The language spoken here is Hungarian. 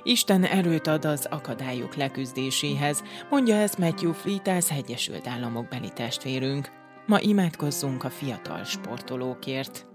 Isten erőt ad az akadályok leküzdéséhez, mondja ezt Matthew Flitas Egyesült Államokbeli testvérünk. Ma imádkozzunk a fiatal sportolókért.